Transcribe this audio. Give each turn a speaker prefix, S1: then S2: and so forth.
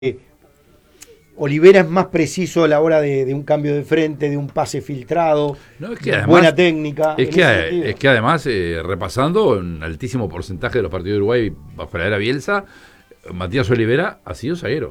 S1: Olivera es más preciso a la hora de un cambio de frente, de un pase filtrado,
S2: No, es que además,
S1: buena técnica.
S2: es que además repasando un altísimo porcentaje de los partidos de Uruguay para la era Bielsa, Matías Olivera ha sido zaguero.